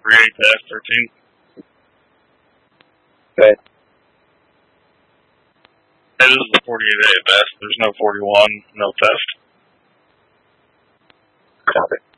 3/8 past 13. Okay. This is the 48A best. There's no 41, no test. Copy.